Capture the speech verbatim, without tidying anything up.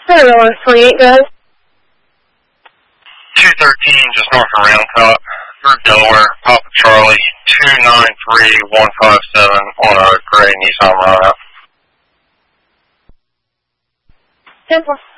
Center one twenty-eight, go ahead. two thirteen, just north of Round Top, through Delaware, Papa Charlie, two nine three one five seven on a gray Nissan Rhino. ten four.